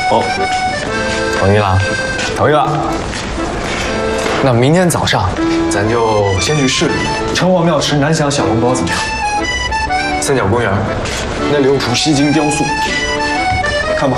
哦，同意了，同意了。那明天早上，咱就先去市里城隍庙吃南翔小笼包，怎么样？三角公园那里有幅西京雕塑，看吧。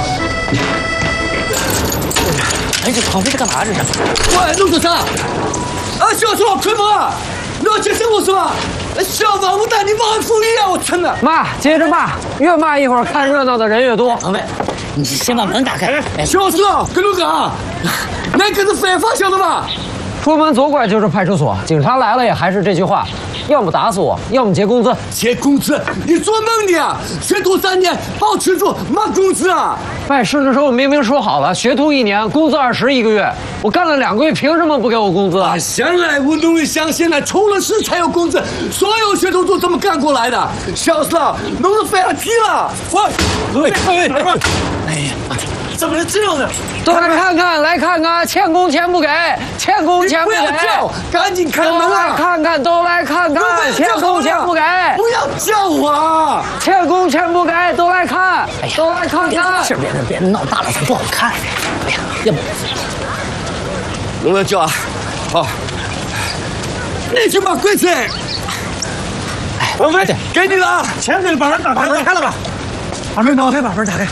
哎，这旁边是干嘛？这是？ 喂，弄做啥？啊，小偷开门啊！你要接生我是吧？小王八蛋，你忘福利啊！我操的！ 骂，接着骂，越骂一会儿看热闹的人越多。 王伟，你先把门打开。 小四啊，跟路哥，那可是反方向的吧？ 出门左拐就是派出所，警察来了也还是这句话，要么打死我，要么结工资。 结工资？你做梦呢！学徒3年，保持住，没工资啊！ 办事的时候明明说好了，学徒1年，工资20一个月，我干了2个月，凭什么不给我工资啊？ 向来我都会相信的，出了事才有工资，所有学徒都这么干过来的。小四啊，弄得翻了屁了！喂，哎呀，怎么能这样呢？ 都来看看，来看看，欠工钱不给，欠工钱不给， 不要叫，赶紧开门啊！ 看看，都来看看，欠工钱不给， 不要叫我啊！ 欠工钱不给，都来看，都来看看。 是别闹大了，它不好看。哎呀，要不能不能叫啊？好，你去把柜子。 哎， 文飞，给你了啊！钱给你把门打开，开了吧？把门打开，把门打开。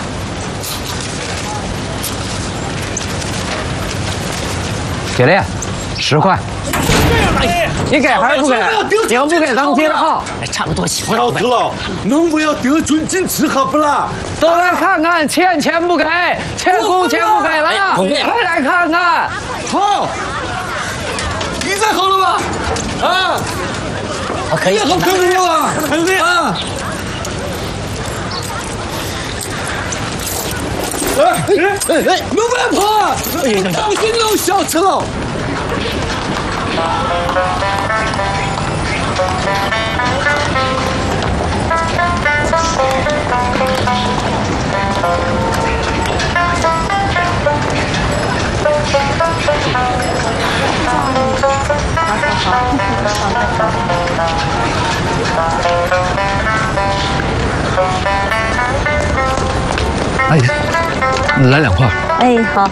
铁链，10块。你给还是不给？你要不给，咱们接着耗。 哎，差不多行了。小子，能不要得寸进尺好不啦？ 都来看看，欠钱不给，欠工钱不给了，快来看看。 好，你再好了吧？啊， 可以。 好，可以了啊，啊。哎，能不能跑？当心老小吃了。 哎，来2块。 哎，好。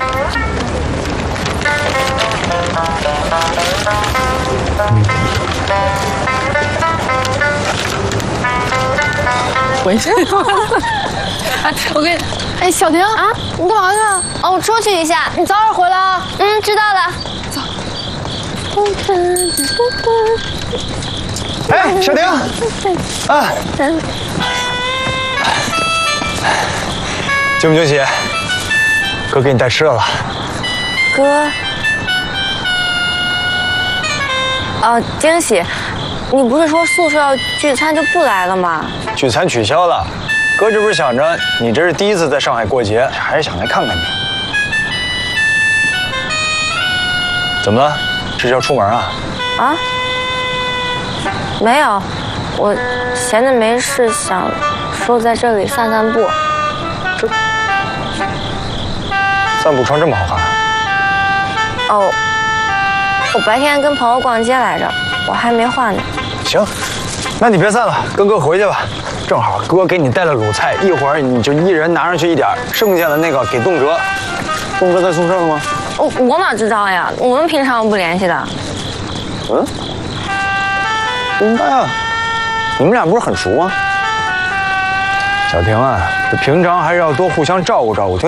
回去。我给， 哎，小婷啊，你干嘛去啊？哦，我出去一下，你早点回来啊。嗯，知道了。走。 哎，小婷，啊，惊不惊喜？哥给你带吃的了。 哥。哦，惊喜，你不是说宿舍要聚餐就不来了吗？ 聚餐取消了，哥这不是想着你这是第1次在上海过节，还是想来看看你。怎么了？这是要出门啊？ 啊？没有，我闲着没事，想说在这里散散步。 散步穿这么好看？ 哦，我白天跟朋友逛街来着，我还没换呢。 行，那你别散了，跟哥回去吧。正好哥给你带了卤菜，一会儿你就1人拿上去1点，剩下的那个给栋哲。栋哲在宿舍了吗？ 我哪知道呀？我们平常不联系的。 嗯，不应该啊，你们俩不是很熟吗？小婷啊，这平常还是要多互相照顾照顾。